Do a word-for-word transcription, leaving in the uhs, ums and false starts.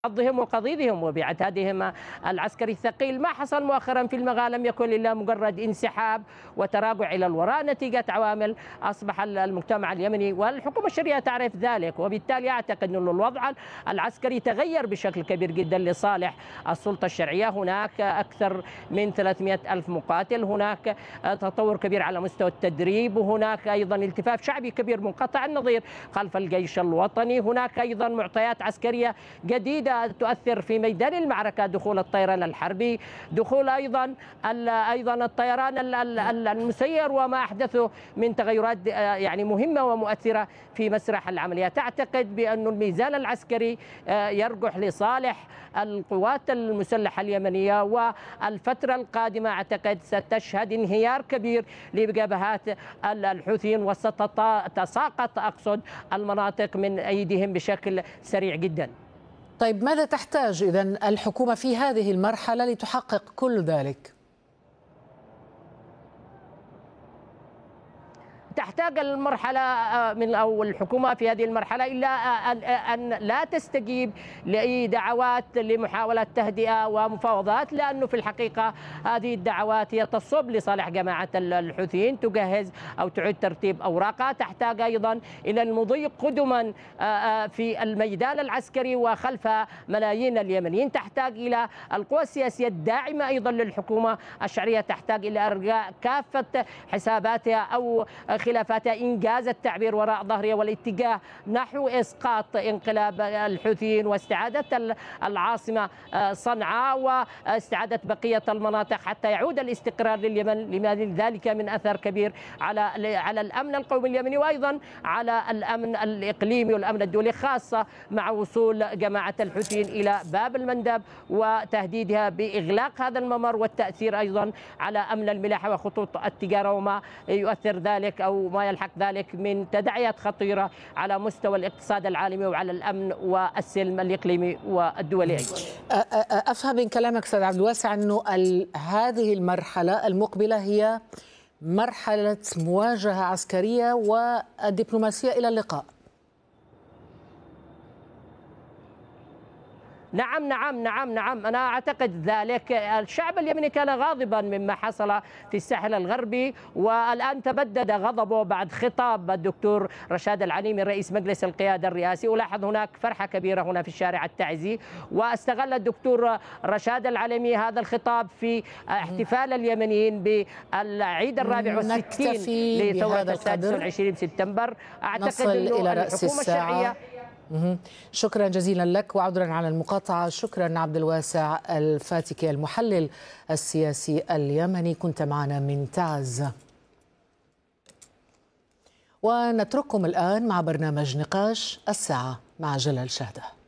حظهم وقضيضهم وبعتادهم العسكري الثقيل. ما حصل مؤخرا في المغا لم يكن إلا مجرد انسحاب وتراجع إلى الوراء نتيجة عوامل أصبح المجتمع اليمني والحكومة الشرعية تعرف ذلك، وبالتالي أعتقد أن الوضع العسكري تغير بشكل كبير جدا لصالح السلطة الشرعية. هناك أكثر من ثلاثمئة ألف مقاتل، هناك تطور كبير على مستوى التدريب، وهناك أيضا التفاف شعبي كبير منقطع النظير خلف الجيش الوطني، هناك أيضا معطيات عسكرية جديدة تؤثر في ميدان المعركة، دخول الطيران الحربي، دخول أيضا أيضا الطيران المسير وما أحدثه من تغيرات يعني مهمة ومؤثرة في مسرح العمليات. أعتقد بأن الميزان العسكري يرجح لصالح القوات المسلحة اليمنية، والفترة القادمة أعتقد ستشهد انهيار كبير لجبهات الحوثيين وستتساقط أقصد المناطق من أيديهم بشكل سريع جدا. طيب ماذا تحتاج إذن الحكومة في هذه المرحلة لتحقق كل ذلك؟ تحتاج المرحلة من أو الحكومة في هذه المرحلة إلا أن لا تستجيب لأي دعوات لمحاولة تهدئة ومفاوضات، لأنه في الحقيقة هذه الدعوات هي تصب لصالح جماعة الحوثيين، تجهز أو تعيد ترتيب أوراقها. تحتاج أيضا إلى المضي قدما في الميدان العسكري وخلف ملايين اليمنيين، تحتاج إلى القوى السياسية الداعمة أيضا للحكومة الشرعية، تحتاج إلى إرجاع كافة حساباتها أو خلافاتها، إنجاز التعبير وراء ظهرها والاتجاه نحو إسقاط انقلاب الحوثيين واستعادة العاصمة صنعاء واستعادة بقية المناطق حتى يعود الاستقرار لليمن، لما ذلك من أثر كبير على على الأمن القومي اليمني وأيضا على الأمن الإقليمي والأمن الدولي، خاصة مع وصول جماعة الحوثيين إلى باب المندب وتهديدها بإغلاق هذا الممر والتأثير أيضا على أمن الملاحة وخطوط التجارة وما يؤثر ذلك أو ما يلحق ذلك من تداعيات خطيرة على مستوى الاقتصاد العالمي وعلى الأمن والسلم الإقليمي والدولي. أفهم من كلامك أستاذ عبد الواسع أنه هذه المرحلة المقبلة هي مرحلة مواجهة عسكرية والدبلوماسية إلى اللقاء. نعم نعم نعم نعم أنا أعتقد ذلك. الشعب اليمني كان غاضبا مما حصل في الساحل الغربي، والآن تبدد غضبه بعد خطاب الدكتور رشاد العليمي رئيس مجلس القيادة الرئاسي. ألاحظ هناك فرحة كبيرة هنا في الشارع التعزي، واستغل الدكتور رشاد العليمي هذا الخطاب في احتفال اليمنيين بالعيد الرابع والستين لثورة السادس والعشرين سبتمبر. أعتقد أنه الحكومة الشرعية. شكرا جزيلا لك وعذرا على المقاطعة. شكرا عبد الواسع الفاتكي المحلل السياسي اليمني، كنت معنا من تعز. ونترككم الآن مع برنامج نقاش الساعة مع جلال شهده.